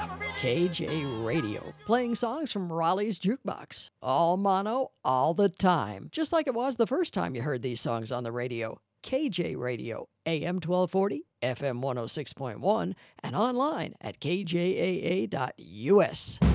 KJ Radio, playing songs from Raleigh's Jukebox. All mono, all the time. Just like it was the first time you heard these songs on the radio. KJ Radio, AM 1240, FM 106.1, and online at kjaa.us.